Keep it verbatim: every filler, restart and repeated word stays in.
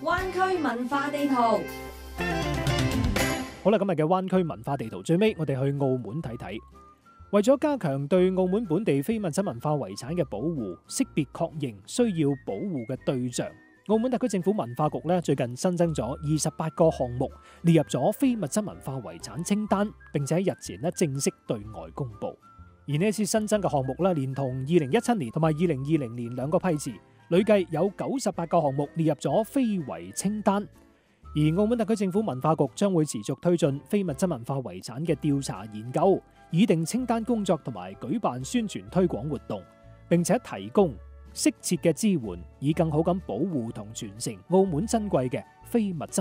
灣區文化地圖。 好啦，今日嘅灣區文化地圖最尾，我哋去澳門睇睇。為咗加強對澳門本地非物質文化遺產嘅保護，識別確認需要保護嘅對象，澳門特區政府文化局咧最近新增咗二十八個項目，列入咗非物質文化遺產清單，並且喺日前咧正式對外公佈。而呢次新增嘅項目咧，連同二零一七年同埋二零二零年兩個批次，累計有九十八個項目列入咗非遺清單。而澳門特區政府文化局將會持續推進非物質文化遺產嘅調查研究，擬定清單工作同埋舉辦宣傳推廣活動，並且提供適切嘅支援，以更好咁保護同傳承澳門珍貴嘅非物質